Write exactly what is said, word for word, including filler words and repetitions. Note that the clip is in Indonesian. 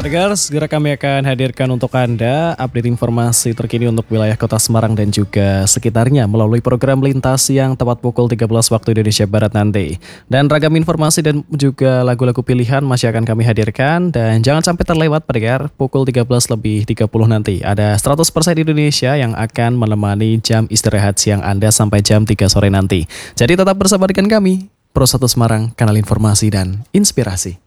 Pendengar, segera kami akan hadirkan untuk Anda update informasi terkini untuk wilayah Kota Semarang dan juga sekitarnya melalui program Lintas yang tepat pukul tiga belas waktu Indonesia Barat nanti. Dan ragam informasi dan juga lagu-lagu pilihan masih akan kami hadirkan, dan jangan sampai terlewat pendengar, pukul tiga belas lebih tiga puluh nanti ada seratus persen Indonesia yang akan menemani jam istirahat siang Anda sampai jam tiga sore nanti. Jadi tetap bersama dengan kami, Pro satu Semarang, kanal informasi dan inspirasi.